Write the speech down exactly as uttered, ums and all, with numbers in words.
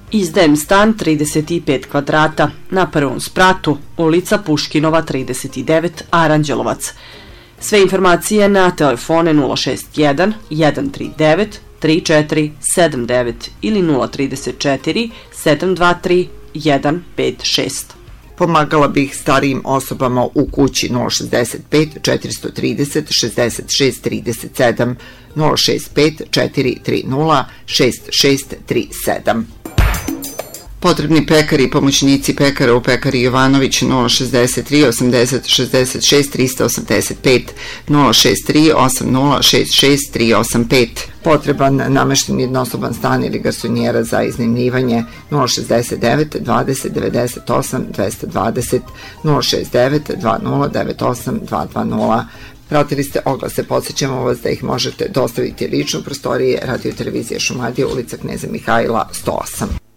Izdajem stan trideset pet kvadrata na prvom spratu, ulica Puškinova trideset devet, Aranđelovac. Sve informacije na telefone nula šest jedan, jedan tri devet, tri četiri sedam devet ili nula tri četiri, sedam dva tri, jedan pet šest. Pomagala bih starijim osobama u kući nula šezdeset pet, četiristo trideset, šezdeset šest trideset sedam, nula šest pet, četiri tri nula, šest šest tri sedam. Potrebni pekari i pomoćnici pekara u pekari Jovanović nula šezdeset tri, osamdeset, šezdeset šest, trista osamdeset pet, nula šest tri, osam nula, šest šest tri osam pet. Potreban namešten jednosoban stan ili garsonjera za iznajmljivanje nula šezdeset devet, dvadeset, devedeset osam, dvesta dvadeset, nula šest devet, dva nula devet osam, dva dva nula. Pratili ste oglase, podsjećamo vas da ih možete dostaviti lično u prostorije Radio Televizije Šumadija, ulica Kneza Mihajla sto osam.